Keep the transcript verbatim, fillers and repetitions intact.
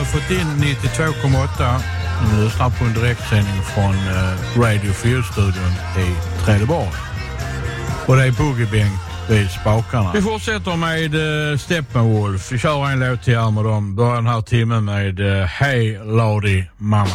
har fått in nittiotvå komma åtta. Nu lyssnar på en direktsändning från uh, Radio fyra-studion i Trelleborg. Och det är Boogie-Bengt vid spakarna. Vi fortsätter med uh, Steppenwolf. Vi kör en låt till här med dem. Börjar den här timmen med uh, Hey Lordy Mama.